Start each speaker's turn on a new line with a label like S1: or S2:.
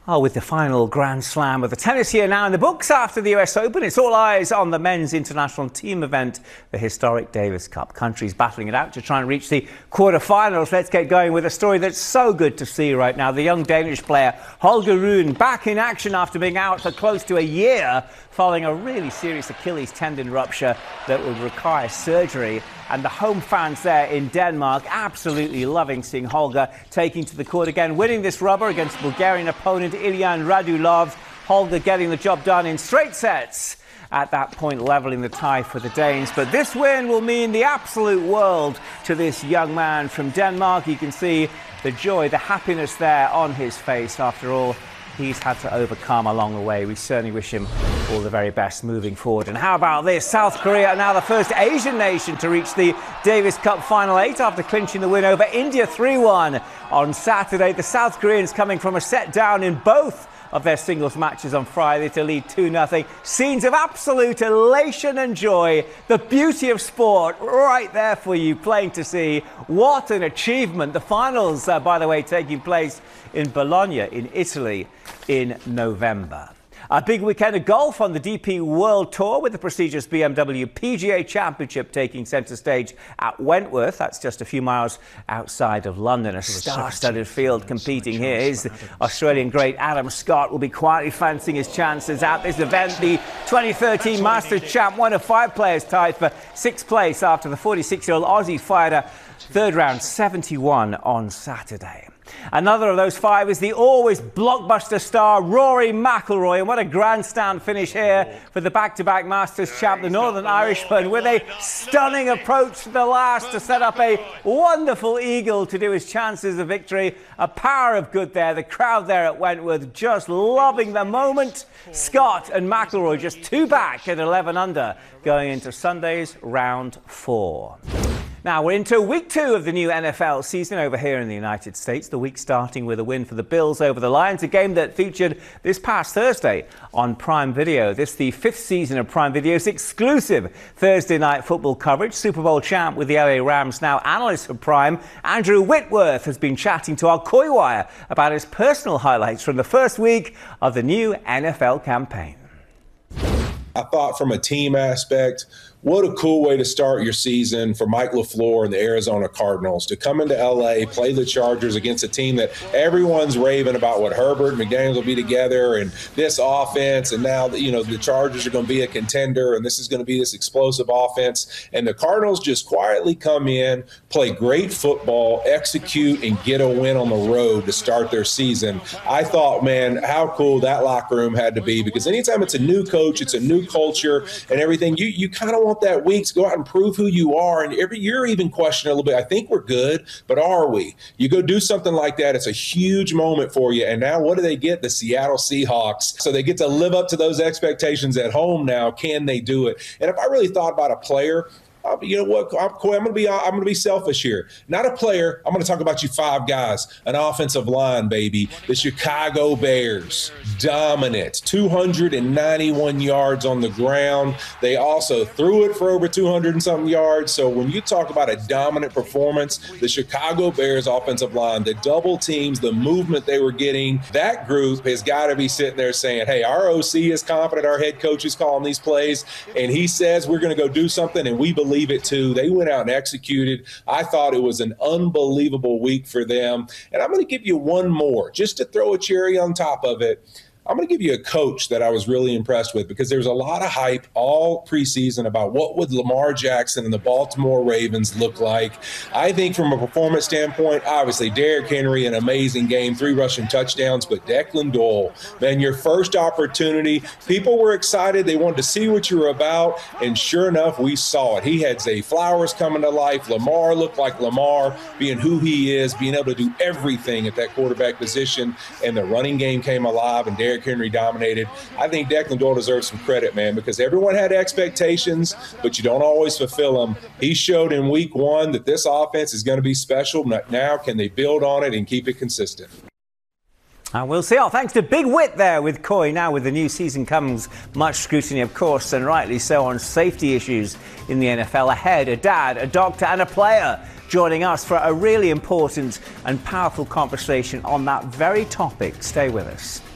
S1: With the final Grand Slam of the tennis year now in the books after the US Open, it's all eyes on the men's international team event, the historic Davis Cup. Countries battling it out to try and reach the quarterfinals. Let's get going with a story that's so good to see right now. The young Danish player Holger Rune back in action after being out for close to a year following a really serious Achilles tendon rupture that would require surgery. And the home fans there in Denmark absolutely loving seeing Holger taking to the court again, winning this rubber against Bulgarian opponent Ilyan Radulov. Holger getting the job done in straight sets, at that point levelling the tie for the Danes. But this win will mean the absolute world to this young man from Denmark. You can see the joy, the happiness there on his face. After all he's had to overcome along the way. We certainly wish him all the very best moving forward. And how about this? South Korea are now the first Asian nation to reach the Davis Cup Final 8 after clinching the win over India 3-1 on Saturday. The South Koreans coming from a set down in both of their singles matches on Friday to lead 2-0. Scenes of absolute elation and joy. The beauty of sport right there for you, plain to see. What an achievement. The finals, by the way, taking place in Bologna in Italy in November. A big weekend of golf on the DP World Tour with the prestigious BMW PGA Championship taking centre stage at Wentworth. That's just a few miles outside of London. A star-studded field competing here. His Australian great Adam Scott will be quietly fancying his chances at this event. The 2013 Masters champ, one of 5 players tied for 6th place after the 46-year-old Aussie fired a third round 71 on Saturday. Another of those 5 is the always blockbuster star Rory McIlroy, and what a grandstand finish here for the back-to-back Masters champ, the Northern Irishman, with a stunning approach to the last to set up a wonderful eagle to do his chances of victory. A power of good there. The crowd there at Wentworth just loving the moment. Scott and McIlroy just 2 back at 11 under going into Sunday's round 4. Now we're into week 2 of the new NFL season over here in the United States. The week starting with a win for the Bills over the Lions, a game that featured this past Thursday on Prime Video. This the 5th season of Prime Video's exclusive Thursday night football coverage. Super Bowl champ with the LA Rams, now analyst for Prime, Andrew Whitworth has been chatting to our Koi Wire about his personal highlights from the first week of the new NFL campaign.
S2: I thought from a team aspect, what a cool way to start your season for Mike LaFleur and the Arizona Cardinals to come into L.A., play the Chargers against a team that everyone's raving about what Herbert and McDaniels will be together and this offense. And now, the Chargers are going to be a contender and this is going to be this explosive offense. And the Cardinals just quietly come in, play great football, execute, and get a win on the road to start their season. I thought, man, how cool that locker room had to be, because anytime it's a new coach, it's a new culture and everything, you kind of want that week to go out and prove who you are. And every year even question a little bit, I think we're good, but are we? You go do something like that, it's a huge moment for you. And now what do they get? The Seattle Seahawks. So they get to live up to those expectations at home now. Can they do it? And if I really thought about a player, you know what, I'm going to be selfish here. Not a player. I'm going to talk about you 5 guys. An offensive line, baby. The Chicago Bears, dominant, 291 yards on the ground. They also threw it for over 200 and something yards. So when you talk about a dominant performance, the Chicago Bears offensive line, the double teams, the movement they were getting, that group has got to be sitting there saying, hey, our OC is confident, our head coach is calling these plays, and he says we're going to go do something, and we believe it too. They went out and executed. I thought it was an unbelievable week for them. And I'm going to give you one more, just to throw a cherry on top of it. I'm going to give you a coach that I was really impressed with, because there's a lot of hype all preseason about what would Lamar Jackson and the Baltimore Ravens look like. I think from a performance standpoint, obviously Derrick Henry, an amazing game, 3 rushing touchdowns, but Declan Doyle, man, your first opportunity, people were excited. They wanted to see what you were about, and sure enough, we saw it. He had Zay Flowers coming to life. Lamar looked like Lamar, being who he is, being able to do everything at that quarterback position, and the running game came alive, and Derrick Henry dominated. I think Declan Doyle deserves some credit, man, because everyone had expectations, but you don't always fulfill them. He showed in week 1 that this offense is going to be special. Now, can they build on it and keep it consistent?
S1: And we'll see. Thanks to Big Wit there with Koi. Now with the new season comes much scrutiny, of course, and rightly so, on safety issues in the NFL. Ahead, a dad, a doctor and a player joining us for a really important and powerful conversation on that very topic. Stay with us.